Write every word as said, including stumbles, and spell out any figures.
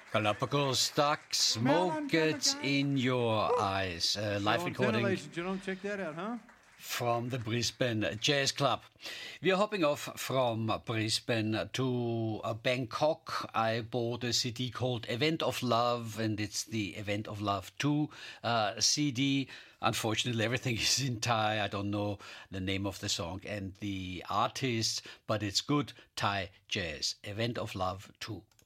Galapagos Duck, Smoke It in Your Eyes. Uh, live recording. Ladies and gentlemen, check that out, huh? From the Brisbane Jazz Club. We are hopping off from Brisbane to uh, Bangkok. I bought a C D called Event of Love, and it's the Event of Love two uh, C D. Unfortunately, everything is in Thai. I don't know the name of the song and the artist, but it's good Thai jazz. Event of Love two.